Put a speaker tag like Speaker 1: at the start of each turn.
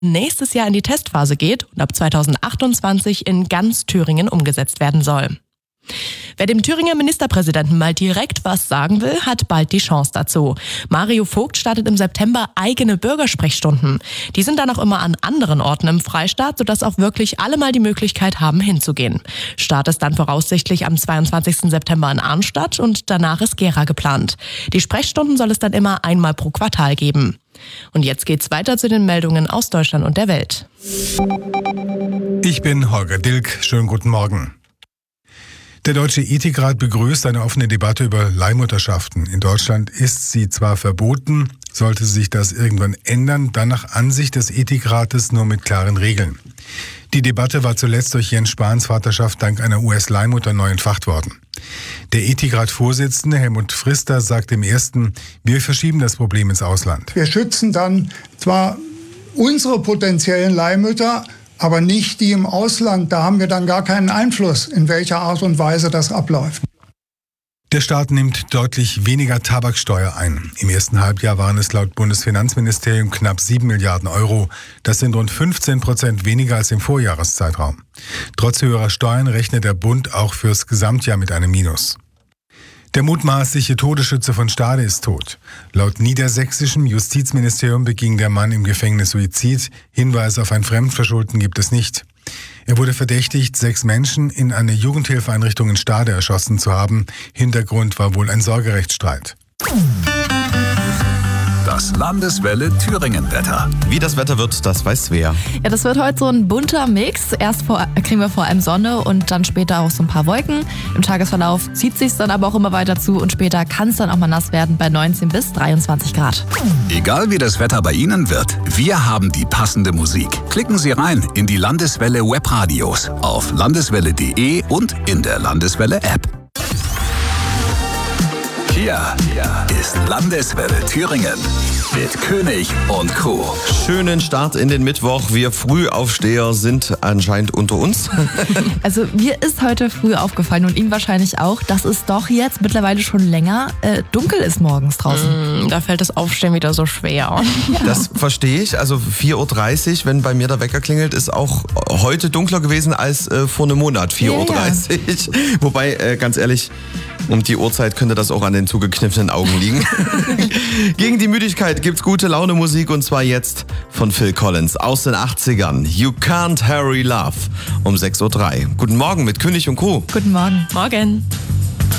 Speaker 1: nächstes Jahr in die Testphase geht und ab 2028 in ganz Thüringen umgesetzt werden soll. Wer dem Thüringer Ministerpräsidenten mal direkt was sagen will, hat bald die Chance dazu. Mario Vogt startet im September eigene Bürgersprechstunden. Die sind dann auch immer an anderen Orten im Freistaat, sodass auch wirklich alle mal die Möglichkeit haben, hinzugehen. Start ist dann voraussichtlich am 22. September in Arnstadt und danach ist Gera geplant. Die Sprechstunden soll es dann immer einmal pro Quartal geben. Und jetzt geht's weiter zu den Meldungen aus Deutschland und der Welt.
Speaker 2: Ich bin Holger Dilk. Schönen guten Morgen. Der Deutsche Ethikrat begrüßt eine offene Debatte über Leihmutterschaften. In Deutschland ist sie zwar verboten, sollte sich das irgendwann ändern, dann nach Ansicht des Ethikrates nur mit klaren Regeln. Die Debatte war zuletzt durch Jens Spahns Vaterschaft dank einer US-Leihmutter neu entfacht worden. Der Ethikrat-Vorsitzende Helmut Frister sagt im Ersten, wir verschieben das Problem ins Ausland.
Speaker 3: Wir schützen dann zwar unsere potenziellen Leihmütter, aber nicht die im Ausland. Da haben wir dann gar keinen Einfluss, in welcher Art und Weise das abläuft.
Speaker 2: Der Staat nimmt deutlich weniger Tabaksteuer ein. Im ersten Halbjahr waren es laut Bundesfinanzministerium knapp 7 Milliarden Euro. Das sind rund 15% weniger als im Vorjahreszeitraum. Trotz höherer Steuern rechnet der Bund auch fürs Gesamtjahr mit einem Minus. Der mutmaßliche Todesschütze von Stade ist tot. Laut niedersächsischem Justizministerium beging der Mann im Gefängnis Suizid. Hinweise auf ein Fremdverschulden gibt es nicht. Er wurde verdächtigt, 6 Menschen in eine Jugendhilfeeinrichtung in Stade erschossen zu haben. Hintergrund war wohl ein Sorgerechtsstreit.
Speaker 4: Das Landeswelle Thüringen-Wetter.
Speaker 5: Wie das Wetter wird, das weiß Svea.
Speaker 6: Ja, das wird heute so ein bunter Mix. Erst kriegen wir vor allem Sonne und dann später auch so ein paar Wolken. Im Tagesverlauf zieht sich dann aber auch immer weiter zu und später kann es dann auch mal nass werden bei 19 bis 23 Grad.
Speaker 4: Egal wie das Wetter bei Ihnen wird, wir haben die passende Musik. Klicken Sie rein in die Landeswelle Webradios auf landeswelle.de und in der Landeswelle App. Hier ist Landeswelle Thüringen mit König und Co.
Speaker 5: Schönen Start in den Mittwoch. Wir Frühaufsteher sind anscheinend unter uns.
Speaker 6: Also mir ist heute früh aufgefallen und Ihnen wahrscheinlich auch, dass es doch jetzt mittlerweile schon länger dunkel ist morgens draußen.
Speaker 1: Da fällt das Aufstehen wieder so schwer.
Speaker 5: Das verstehe ich. Also 4.30 Uhr, wenn bei mir der Wecker klingelt, ist auch heute dunkler gewesen als vor einem Monat, 4.30 Uhr. Wobei, ganz ehrlich, um die Uhrzeit könnte das auch an den zugekniffenen Augen liegen. Gegen die Müdigkeit gibt's gute Laune Musik und zwar jetzt von Phil Collins aus den 80ern. You Can't Hurry Love um 6.03 Uhr. Guten Morgen mit König und Co.
Speaker 6: Guten Morgen.
Speaker 1: Morgen.